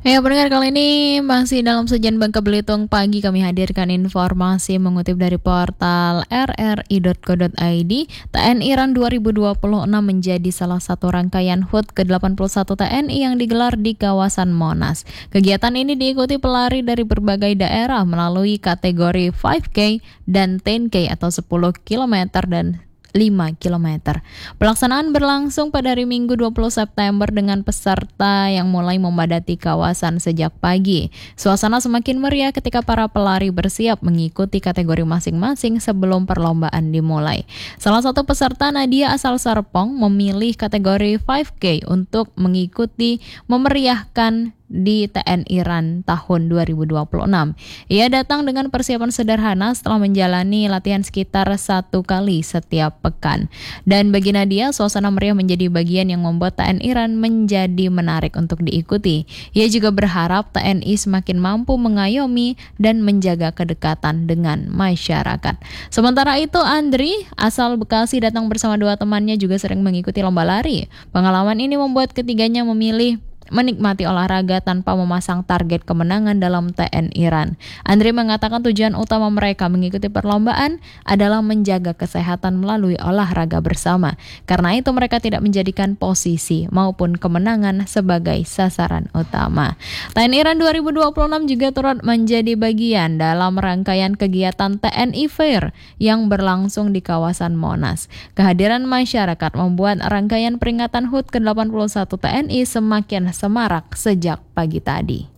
Ya, pendengar, kali ini masih dalam Sajian Bangka Belitung Pagi, kami hadirkan informasi mengutip dari portal rri.co.id. TNI RAN 2026 menjadi salah satu rangkaian HUT ke-81 TNI yang digelar di kawasan Monas. Kegiatan ini diikuti pelari dari berbagai daerah melalui kategori 5K dan 10K atau 10 km dan 5 km. Pelaksanaan berlangsung pada hari Minggu 20 September dengan peserta yang mulai memadati kawasan sejak pagi. Suasana semakin meriah ketika para pelari bersiap mengikuti kategori masing-masing sebelum perlombaan dimulai. Salah satu peserta, Nadia asal Serpong, memilih kategori 5K untuk mengikuti memeriahkan di TNI RAN tahun 2026. Ia datang dengan persiapan sederhana setelah menjalani latihan sekitar 1 kali setiap pekan. Dan bagi Nadia, suasana meriah menjadi bagian yang membuat TNI RAN menjadi menarik untuk diikuti. Ia juga berharap TNI semakin mampu mengayomi dan menjaga kedekatan dengan masyarakat. Sementara itu, Andri asal Bekasi datang bersama 2 temannya juga sering mengikuti lomba lari. Pengalaman ini membuat ketiganya memilih menikmati olahraga tanpa memasang target kemenangan dalam TNI RAN. Andri mengatakan tujuan utama mereka mengikuti perlombaan adalah menjaga kesehatan melalui olahraga bersama. Karena itu mereka tidak menjadikan posisi maupun kemenangan sebagai sasaran utama. TNI RAN 2026 juga turut menjadi bagian dalam rangkaian kegiatan TNI Fair yang berlangsung di kawasan Monas. Kehadiran masyarakat membuat rangkaian peringatan HUT ke-81 TNI semakin semarak sejak pagi tadi.